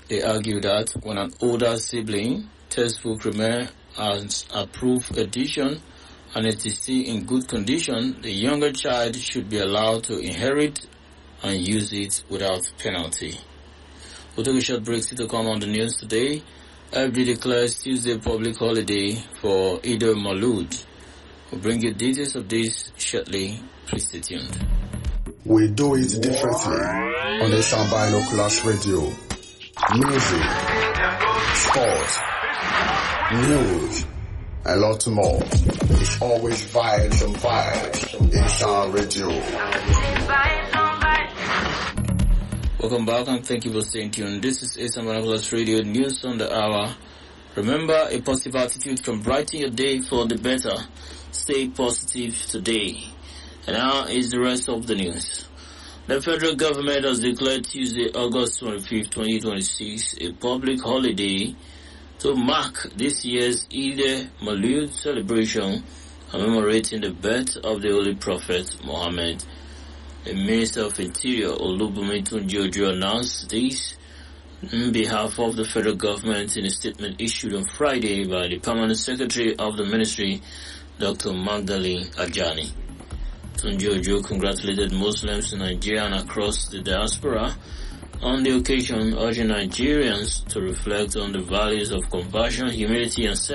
They argue that when an older sibling textbook remains as approved edition and it is still in good condition, the younger child should be allowed to inherit and use it without penalty. We'll take a short break to come on the news today. FD declares Tuesday public holiday for Eid al-Maulud. We'll bring you details of this shortly. Please stay tuned. We do it differently on the Binoculars Radio. Music, sports, news, a lot more. It's always vibes and vibes in Sound Radio. Welcome back and thank you for staying tuned. This is Binoculars Radio News on the Hour. Remember, a positive attitude can brighten your day for the better. Stay positive today. And now is the rest of the news. The federal government has declared Tuesday, August 25, 2026, a public holiday to mark this year's Eid al-Maulud celebration, commemorating the birth of the Holy Prophet Muhammad. The Minister of Interior, Olubunmi Tunji-Ojo, announced this on behalf of the federal government in a statement issued on Friday by the Permanent Secretary of the Ministry, Dr. Magdalene Ajani. Tunji-Ojo congratulated Muslims in Nigeria and across the diaspora on the occasion, urging Nigerians to reflect on the values of compassion, humility, and